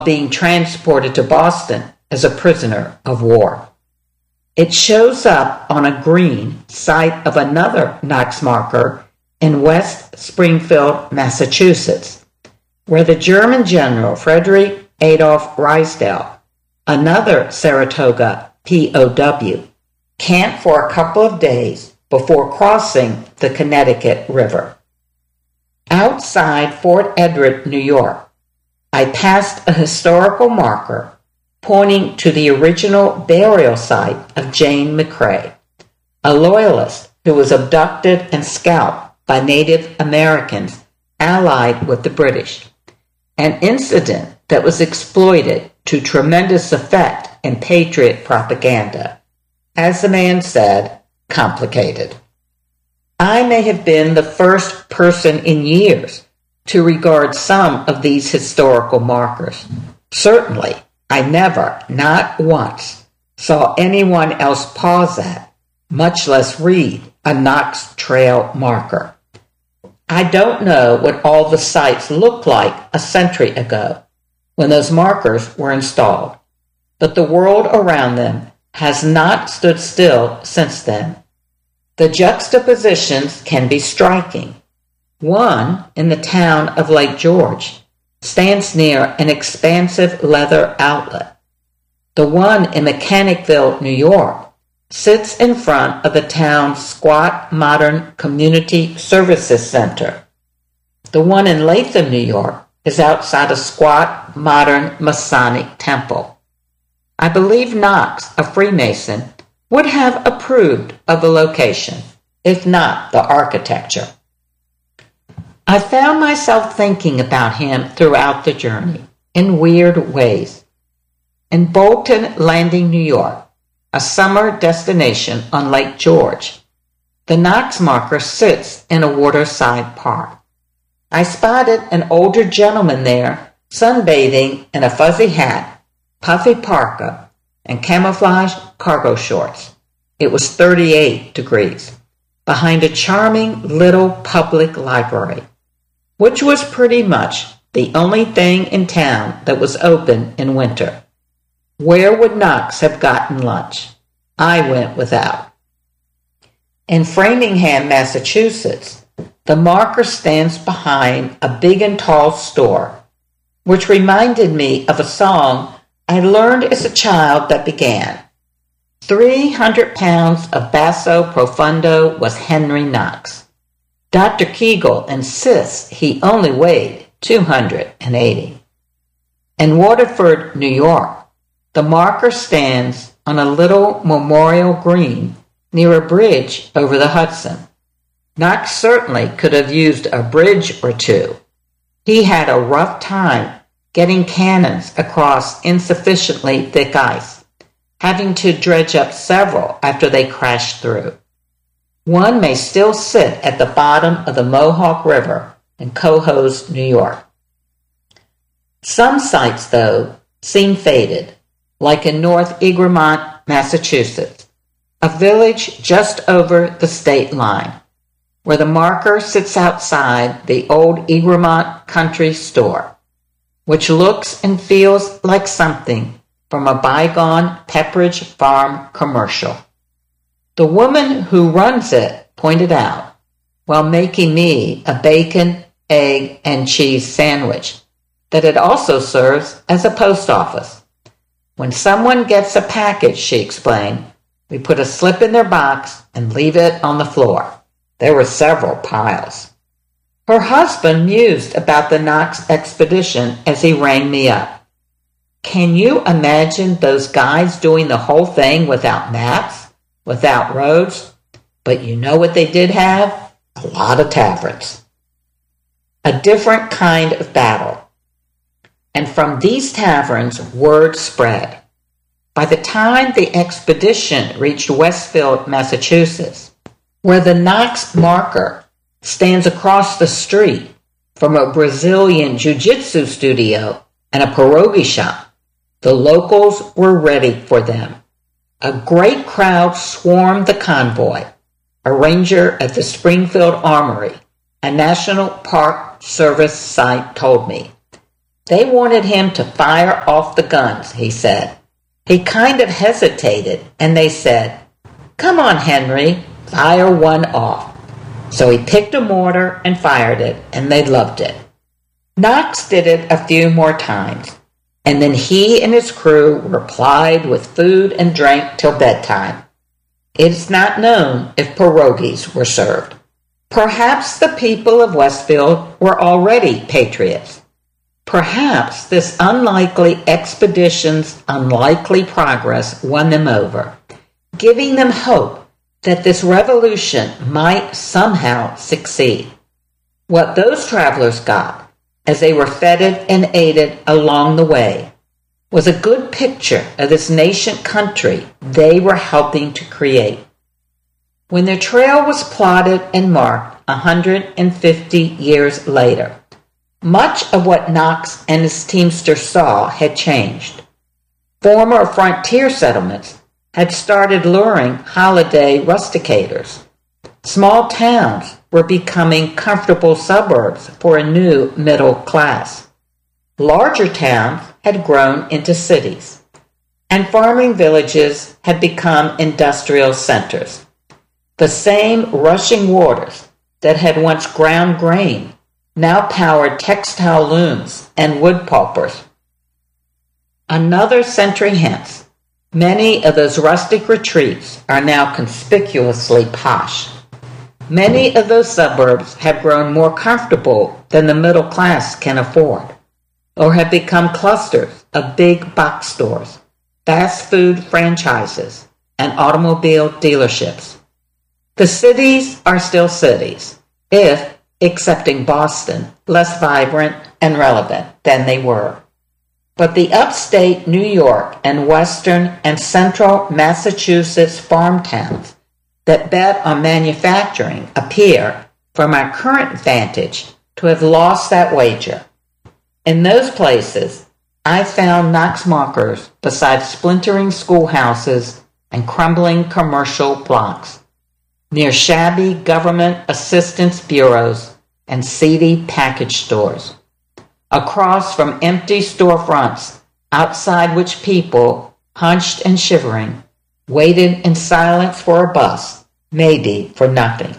being transported to Boston as a prisoner of war. It shows up on a green site of another Knox marker in West Springfield, Massachusetts, where the German general Friedrich Adolf Ruysdael, another Saratoga POW, camped for a couple of days before crossing the Connecticut River. Outside Fort Edward, New York, I passed a historical marker pointing to the original burial site of Jane McCrae, a loyalist who was abducted and scalped by Native Americans allied with the British, an incident that was exploited to tremendous effect in patriot propaganda. As the man said, complicated. I may have been the first person in years to regard some of these historical markers. Certainly, I never, not once, saw anyone else pause at, much less read, a Knox Trail marker. I don't know what all the sites looked like a century ago when those markers were installed, but the world around them has not stood still since then. The juxtapositions can be striking. One, in the town of Lake George, stands near an expansive leather outlet. The one in Mechanicville, New York, sits in front of the town's squat modern community services center. The one in Latham, New York, is outside a squat modern Masonic temple. I believe Knox, a Freemason, would have approved of the location, if not the architecture. I found myself thinking about him throughout the journey, in weird ways. In Bolton Landing, New York, a summer destination on Lake George, the Knox marker sits in a waterside park. I spotted an older gentleman there sunbathing in a fuzzy hat, puffy parka, and camouflage cargo shorts. It was 38 degrees, behind a charming little public library, which was pretty much the only thing in town that was open in winter. Where would Knox have gotten lunch? I went without. In Framingham, Massachusetts, the marker stands behind a big and tall store, which reminded me of a song I learned as a child that began, 300 pounds of basso profundo was Henry Knox. Dr. Kegel insists he only weighed 280. In Waterford, New York, the marker stands on a little memorial green near a bridge over the Hudson. Knox certainly could have used a bridge or two. He had a rough time getting cannons across insufficiently thick ice, having to dredge up several after they crashed through. One may still sit at the bottom of the Mohawk River in Cohoes, New York. Some sites, though, seem faded, like in North Egremont, Massachusetts, a village just over the state line, where the marker sits outside the old Egremont Country Store, which looks and feels like something from a bygone Pepperidge Farm commercial. The woman who runs it pointed out, while making me a bacon, egg, and cheese sandwich, that it also serves as a post office. When someone gets a package, she explained, we put a slip in their box and leave it on the floor. There were several piles. Her husband mused about the Knox expedition as he rang me up. Can you imagine those guys doing the whole thing without maps, without roads? But you know what they did have? A lot of taverns. A different kind of battle. And from these taverns, word spread. By the time the expedition reached Westfield, Massachusetts, where the Knox marker stands across the street from a Brazilian jiu-jitsu studio and a pierogi shop, the locals were ready for them. A great crowd swarmed the convoy. A ranger at the Springfield Armory, a National Park Service site, told me. They wanted him to fire off the guns, he said. He kind of hesitated, and they said, "Come on, Henry, fire one off." So he picked a mortar and fired it, and they loved it. Knox did it a few more times, and then he and his crew were plied with food and drink till bedtime. It is not known if pierogies were served. Perhaps the people of Westfield were already patriots. Perhaps this unlikely expedition's unlikely progress won them over, giving them hope that this revolution might somehow succeed. What those travelers got, as they were feted and aided along the way, was a good picture of this nascent country they were helping to create. When their trail was plotted and marked 150 years later, much of what Knox and his teamsters saw had changed. Former frontier settlements had started luring holiday rusticators. Small towns were becoming comfortable suburbs for a new middle class. Larger towns had grown into cities, and farming villages had become industrial centers. The same rushing waters that had once ground grain now powered textile looms and wood pulpers. Another century hence, many of those rustic retreats are now conspicuously posh. Many of those suburbs have grown more comfortable than the middle class can afford, or have become clusters of big box stores, fast food franchises, and automobile dealerships. The cities are still cities, if, excepting Boston, less vibrant and relevant than they were. But the upstate New York and western and central Massachusetts farm towns that bet on manufacturing appear, from our current vantage, to have lost that wager. In those places, I found Knox markers beside splintering schoolhouses and crumbling commercial blocks, near shabby government assistance bureaus and seedy package stores, across from empty storefronts outside which people, hunched and shivering, waited in silence for a bus, maybe for nothing.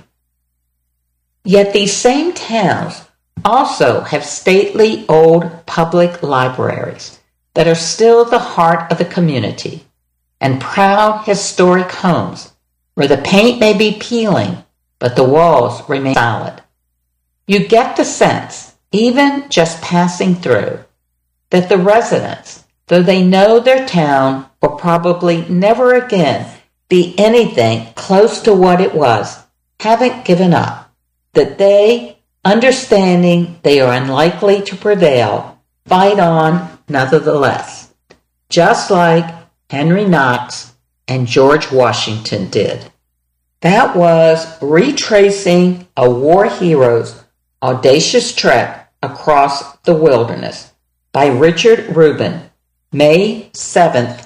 Yet these same towns also have stately old public libraries that are still the heart of the community, and proud historic homes where the paint may be peeling, but the walls remain solid. You get the sense, even just passing through, that the residents, though they know their town will probably never again be anything close to what it was, haven't given up, that they, understanding they are unlikely to prevail, fight on nevertheless, just like Henry Knox and George Washington did. That was Retracing a War Hero's Audacious Trek Across the Wilderness by Richard Rubin, May 7th,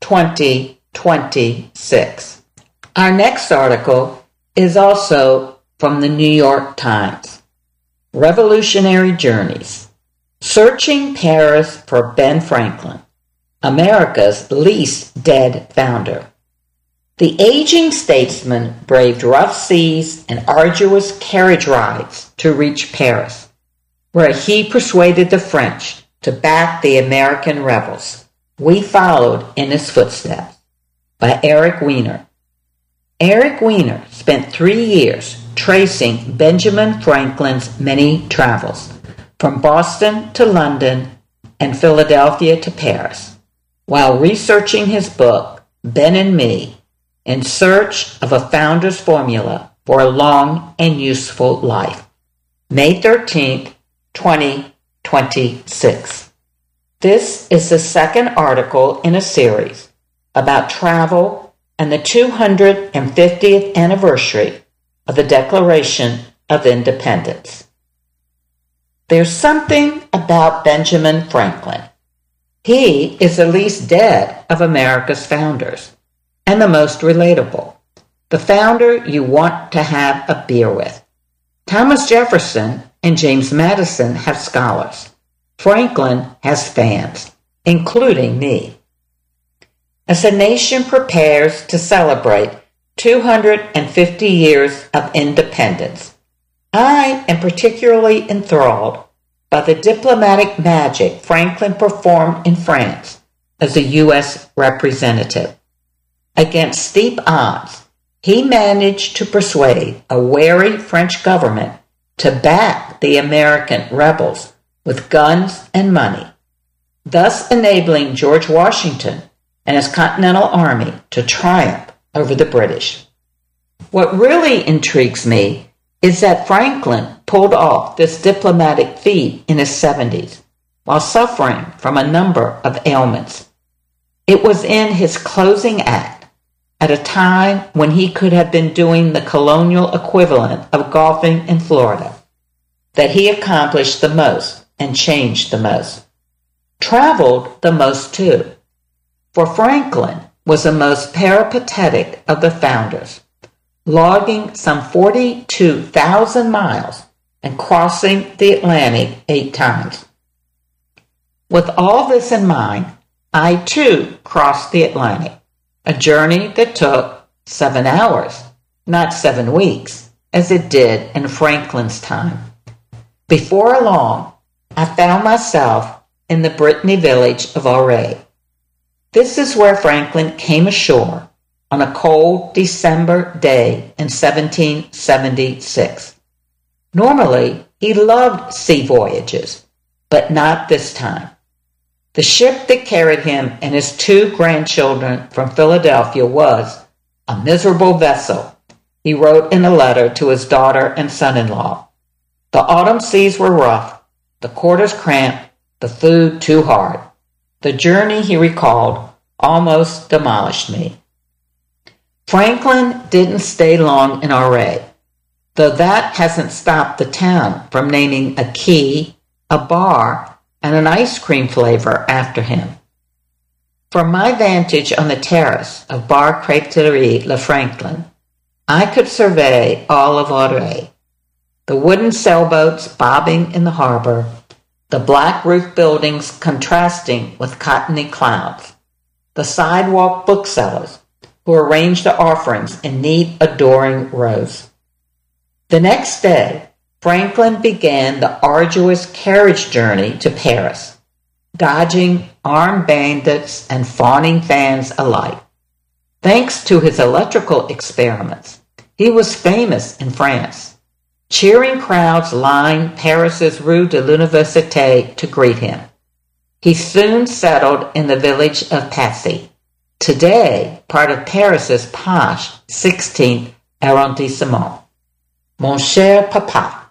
2026. Our next article is also from the New York Times. Revolutionary Journeys. Searching Paris for Ben Franklin, America's least dead founder. The aging statesman braved rough seas and arduous carriage rides to reach Paris, where he persuaded the French to back the American rebels. We followed in his footsteps. By Eric Weiner. Eric Weiner spent 3 years tracing Benjamin Franklin's many travels, from Boston to London and Philadelphia to Paris, while researching his book, Ben and Me, in search of a founder's formula for a long and useful life. May 13th, 2026. This is the second article in a series about travel and the 250th anniversary of the Declaration of Independence. There's something about Benjamin Franklin. He is the least dead of America's founders, and the most relatable. The founder you want to have a beer with. Thomas Jefferson and James Madison have scholars. Franklin has fans, including me. As the nation prepares to celebrate 250 years of independence, I am particularly enthralled by the diplomatic magic Franklin performed in France as a U.S. representative. Against steep odds, he managed to persuade a wary French government to back the American rebels with guns and money, thus enabling George Washington and his Continental Army to triumph over the British. What really intrigues me is that Franklin pulled off this diplomatic feat in his 70s while suffering from a number of ailments. It was in his closing act, at a time when he could have been doing the colonial equivalent of golfing in Florida, that he accomplished the most and changed the most. Traveled the most too, for Franklin was the most peripatetic of the founders, logging some 42,000 miles and crossing the Atlantic 8 times. With all this in mind, I too crossed the Atlantic, a journey that took 7 hours, not 7 weeks, as it did in Franklin's time. Before long, I found myself in the Brittany village of Auray. This is where Franklin came ashore on a cold December day in 1776. Normally, he loved sea voyages, but not this time. The ship that carried him and his 2 grandchildren from Philadelphia was a miserable vessel, he wrote in a letter to his daughter and son-in-law. The autumn seas were rough, the quarters cramped, the food too hard. The journey, he recalled, almost demolished me. Franklin didn't stay long in Auray, though that hasn't stopped the town from naming a quay, a bar, and an ice cream flavor after him. From my vantage on the terrace of Bar Créterie Le Franklin, I could survey all of Auray, the wooden sailboats bobbing in the harbor, the black roof buildings contrasting with cottony clouds, the sidewalk booksellers who arranged the offerings in neat, adoring rows. The next day, Franklin began the arduous carriage journey to Paris, dodging armed bandits and fawning fans alike. Thanks to his electrical experiments, he was famous in France. Cheering crowds lined Paris's Rue de l'Université to greet him. He soon settled in the village of Passy, today part of Paris's posh 16th arrondissement. Mon cher papa.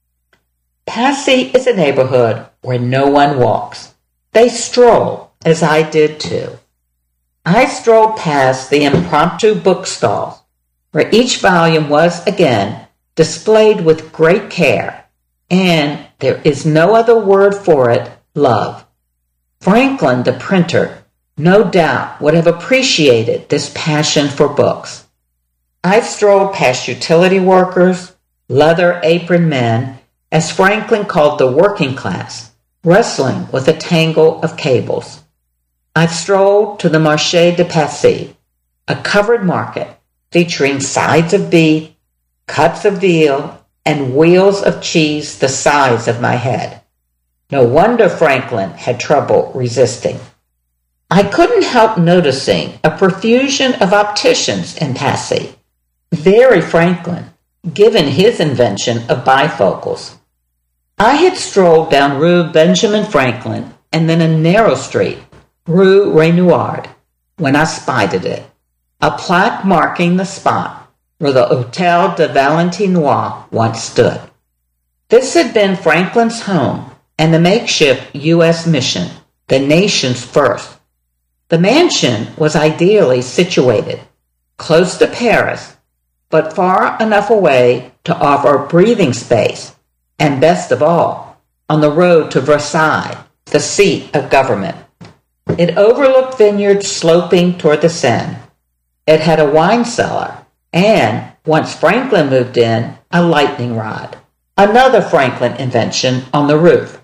Passy is a neighborhood where no one walks. They stroll, as I did too. I strolled past the impromptu bookstalls, where each volume was, again, displayed with great care, and there is no other word for it, love. Franklin, the printer, no doubt would have appreciated this passion for books. I strolled past utility workers, leather-aproned men, as Franklin called the working class, wrestling with a tangle of cables. I strolled to the Marché de Passy, a covered market featuring sides of beef, cuts of veal, and wheels of cheese the size of my head. No wonder Franklin had trouble resisting. I couldn't help noticing a profusion of opticians in Passy. Very Franklin, given his invention of bifocals. I had strolled down Rue Benjamin Franklin and then a narrow street, Rue Renouard, when I spied it, a plaque marking the spot where the Hôtel de Valentinois once stood. This had been Franklin's home and the makeshift U.S. mission, the nation's first. The mansion was ideally situated, close to Paris, but far enough away to offer breathing space, and best of all, on the road to Versailles, the seat of government. It overlooked vineyards sloping toward the Seine. It had a wine cellar, and, once Franklin moved in, a lightning rod, another Franklin invention on the roof,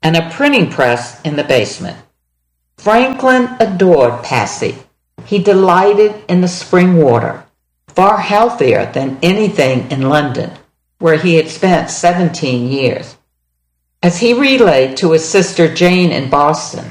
and a printing press in the basement. Franklin adored Passy. He delighted in the spring water, far healthier than anything in London, where he had spent 17 years. As he relayed to his sister Jane in Boston,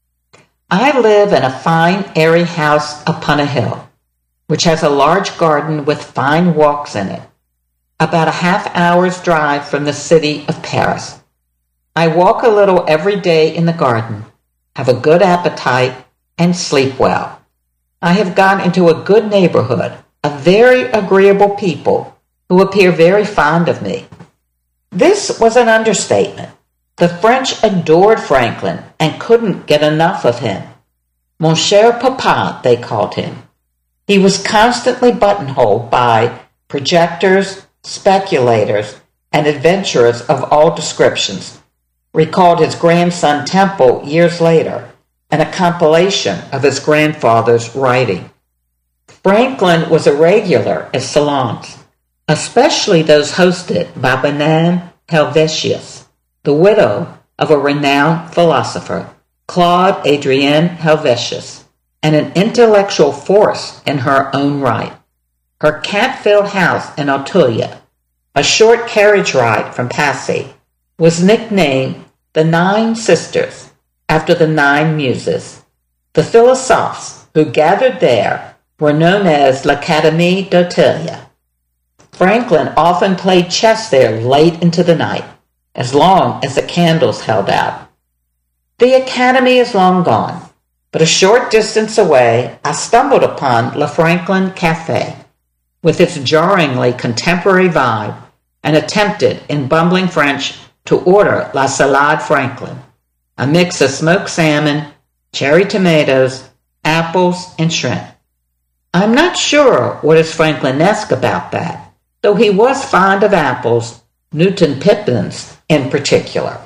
"I live in a fine, airy house upon a hill, which has a large garden with fine walks in it, about a half-hour's drive from the city of Paris. I walk a little every day in the garden, have a good appetite, and sleep well. I have got into a good neighborhood of very agreeable people who appear very fond of me." This was an understatement. The French adored Franklin and couldn't get enough of him. Mon cher papa, they called him. He was constantly buttonholed by projectors, speculators, and adventurers of all descriptions, recalled his grandson Temple years later, and a compilation of his grandfather's writing. Franklin was a regular at salons, especially those hosted by Madame Helvetius, the widow of a renowned philosopher, Claude Adrien Helvetius, and an intellectual force in her own right. Her cat-filled house in Auteuil, a short carriage ride from Passy, was nicknamed the Nine Sisters, after the Nine Muses. The philosophes who gathered there were known as l'Académie d'Auteuil. Franklin often played chess there late into the night, as long as the candles held out. The Academy is long gone, but a short distance away I stumbled upon Le Franklin Café, with its jarringly contemporary vibe, and attempted in bumbling French to order La Salade Franklin, a mix of smoked salmon, cherry tomatoes, apples, and shrimp. I'm not sure what is Franklinesque about that, though he was fond of apples, Newton pippins in particular.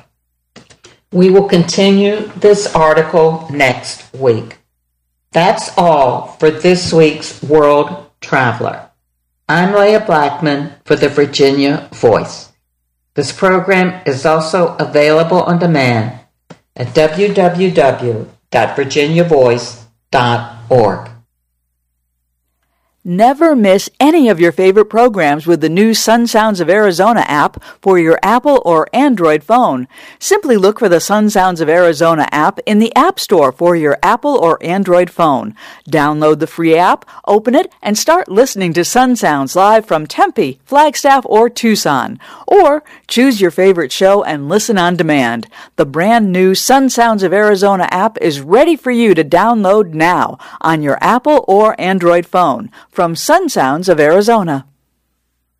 We will continue this article next week. That's all for this week's World Traveler. I'm Leah Blackman for the Virginia Voice. This program is also available on demand at www.virginiavoice.org. Never miss any of your favorite programs with the new Sun Sounds of Arizona app for your Apple or Android phone. Simply look for the Sun Sounds of Arizona app in the App Store for your Apple or Android phone. Download the free app, open it, and start listening to Sun Sounds live from Tempe, Flagstaff, or Tucson. Or choose your favorite show and listen on demand. The brand new Sun Sounds of Arizona app is ready for you to download now on your Apple or Android phone. From Sun Sounds of Arizona.